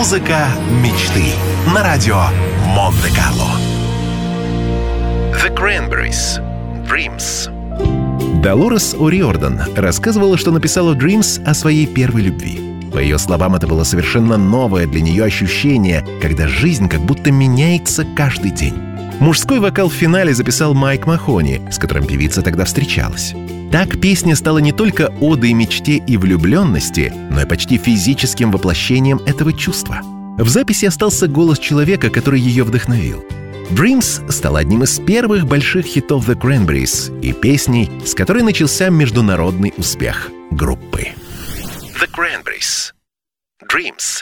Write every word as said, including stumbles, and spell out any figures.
Музыка мечты на радио Монте-Карло. The Cranberries. Dreams. Долорес О'Риордан рассказывала, что написала «Dreams» о своей первой любви. По ее словам, это было совершенно новое для нее ощущение, когда жизнь как будто меняется каждый день. Мужской вокал в финале записал Майк Махони, с которым певица тогда встречалась. Так песня стала не только одой мечте и влюбленности, но и почти физическим воплощением этого чувства. В записи остался голос человека, который ее вдохновил. «Dreams» стала одним из первых больших хитов The Cranberries и песней, с которой начался международный успех группы. The Cranberries. Dreams.